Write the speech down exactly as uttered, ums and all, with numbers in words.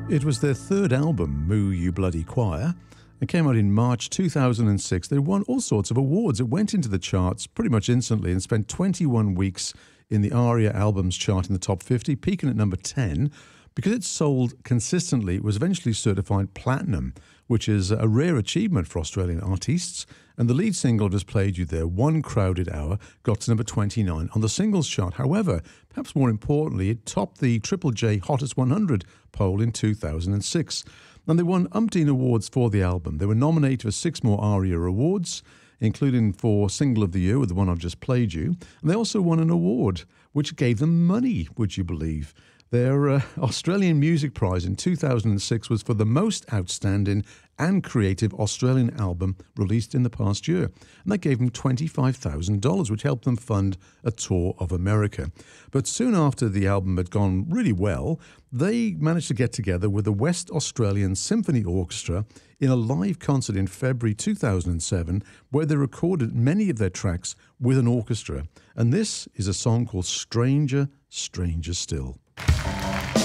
It was their third album, Moo You Bloody Choir. It came out in March two thousand six. They won all sorts of awards. It went into the charts pretty much instantly and spent twenty-one weeks in the ARIA Albums chart in the top fifty, peaking at number ten. Because it sold consistently, it was eventually certified platinum, which is a rare achievement for Australian artists. And the lead single just played you there, One Crowded Hour, got to number twenty-nine on the singles chart. However, perhaps more importantly, it topped the Triple J Hottest one hundred poll in two thousand six. And they won umpteen awards for the album. They were nominated for six more ARIA awards, including for Single of the Year with the one I've just played you. And they also won an award, which gave them money, would you believe? Their uh, Australian Music Prize in two thousand six was for the most outstanding and creative Australian album released in the past year. And that gave them twenty-five thousand dollars, which helped them fund a tour of America. But soon after the album had gone really well, they managed to get together with the West Australian Symphony Orchestra in a live concert in February two thousand seven, where they recorded many of their tracks with an orchestra. And this is a song called Stranger, Stranger Still.